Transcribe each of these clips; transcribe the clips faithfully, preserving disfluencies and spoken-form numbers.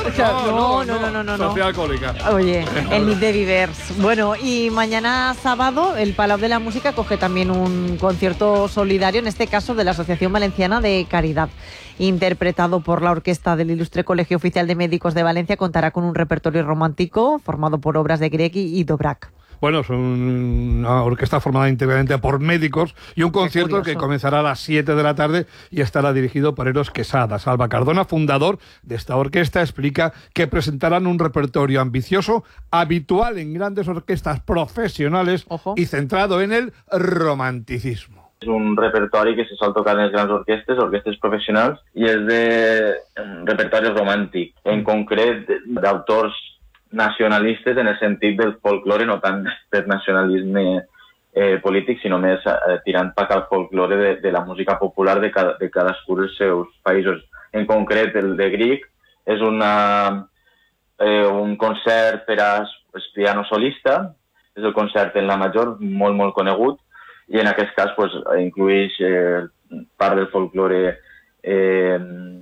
no, no, no, no, no, no, no. Sociedad Alcohólica. Oye, el Nit de Vivers. Bueno, y mañana sábado el Palau de la Música coge también un concierto solidario, en este caso de la Asociación Valenciana de Caridad, interpretado por la orquesta del Ilustre Colegio Oficial de Médicos de Valencia. Contará con un repertorio romántico formado por obras de Grieg y Dvořák. Bueno, es una orquesta formada íntegramente por médicos y un concierto que comenzará a las siete de la tarde y estará dirigido por Eros Quesada. Salva Cardona, fundador de esta orquesta, explica que presentarán un repertorio ambicioso, habitual en grandes orquestas profesionales. Ojo. Y centrado en el romanticismo. És un repertori que se sol tocar en les grans orquestes, orquestes professionals, i és de un repertori romàntic, en concret d'autors nacionalistes en el sentit del folklore, no tant per nacionalisme eh, polític, sinó més eh, tirant pa al folklore de, de la música popular de, cada, de cadascú dels seus països. En concret, el de Grieg és una, eh, un concert per a piano solista, és el concert en la major, molt, molt conegut, i en aquest cas pues, inclueix eh, part del folklore eh,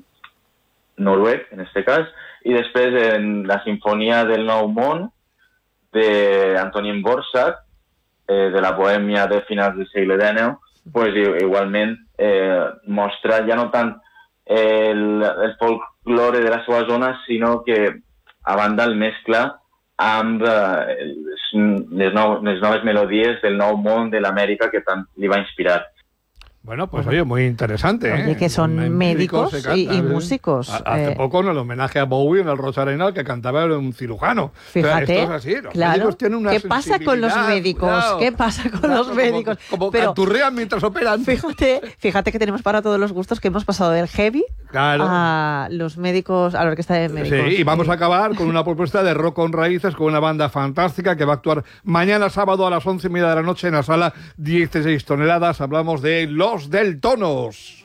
noruec, en aquest cas, i després en la Sinfonia del Nou Món d'Antonín Dvořák, eh, de la Bohèmia de finals del segle dinou, pues, igualment eh, mostra ja no tant el, el folklore de la seva zona, sinó que a banda el mescla amb eh, les, nou, les noves melodies del Nou Món de l'Amèrica que tant li va inspirar. Bueno, pues oye, muy interesante. Oye, ¿eh? que son médicos, médicos y, y músicos. Hace eh... poco en el homenaje a Bowie en el Rosarena, que cantaba era un cirujano. Fíjate, o sea, esto es así. Los claro. médicos tienen una ¿Qué pasa con los médicos? Cuidado. ¿Qué pasa con Cuidado, los médicos? Como, como Pero, canturrean mientras operan. Fíjate, fíjate que tenemos para todos los gustos, que hemos pasado del heavy claro. a los médicos, a la orquesta de médicos. Sí, y vamos a acabar con una propuesta de rock con raíces, con una banda fantástica que va a actuar mañana sábado a las once y media de la noche en la sala dieciséis toneladas. Hablamos de Los Del Tonos.